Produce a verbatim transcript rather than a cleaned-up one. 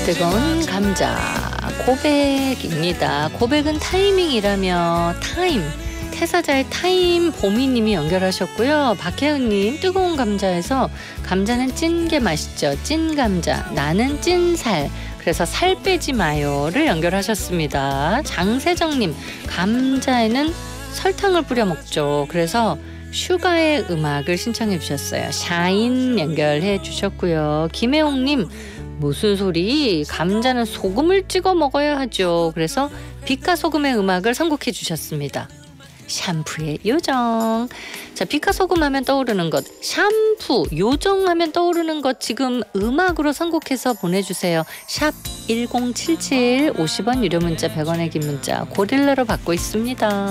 뜨거운 감자 고백입니다. 고백은 타이밍이라며 타임. 태사자의 타임 보미님이 연결하셨고요. 박혜은님 뜨거운 감자에서 감자는 찐 게 맛있죠. 찐 감자. 나는 찐살. 그래서 살 빼지 마요를 연결하셨습니다. 장세정님 감자에는 설탕을 뿌려 먹죠. 그래서 슈가의 음악을 신청해 주셨어요. 샤인 연결해 주셨고요. 김혜옥님 무슨 소리? 감자는 소금을 찍어 먹어야 하죠. 그래서 빛과 소금의 음악을 선곡해 주셨습니다. 샴푸의 요정. 자, 빛과 소금 하면 떠오르는 것, 샴푸, 요정 하면 떠오르는 것 지금 음악으로 선곡해서 보내주세요. 샵 일공칠칠 오십 원 유료 문자 백 원의 긴 문자 고릴라로 받고 있습니다.